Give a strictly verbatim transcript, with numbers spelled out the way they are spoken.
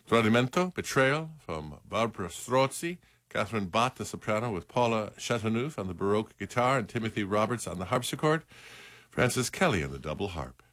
Tradimento, Betrayal from Barbara Strozzi, Catherine Bott, the soprano, with Paula Chateauneuf on the Baroque guitar and Timothy Roberts on the harpsichord, Francis Kelly on the double harp.